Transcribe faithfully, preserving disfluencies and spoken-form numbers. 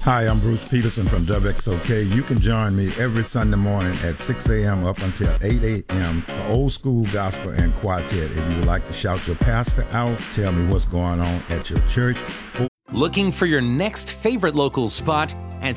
Hi, I'm Bruce Peterson from W X O K. You can join me every Sunday morning at six a.m. up until eight a.m. for Old School Gospel and Quartet. If you would like to shout your pastor out, tell me what's going on at your church. Looking for your next favorite local spot?